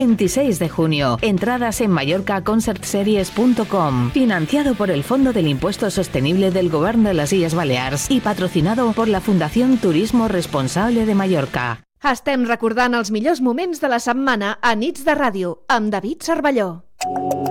26 de junio. Entradas en mallorcaconcertseries.com. Financiado por el Fondo del Impuesto Sostenible del Govern de les Illes Balears y patrocinado por la Fundación Turismo Responsable de Mallorca. Estem recordant els millors moments de la setmana a Nits de Ràdio amb David Cervelló.